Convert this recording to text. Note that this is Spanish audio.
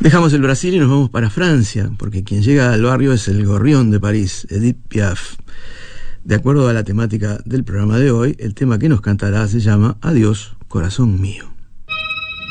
Dejamos el Brasil y nos vamos para Francia, porque quien llega al barrio es el gorrión de París, Edith Piaf. De acuerdo a la temática del programa de hoy, el tema que nos cantará se llama Adiós, corazón mío.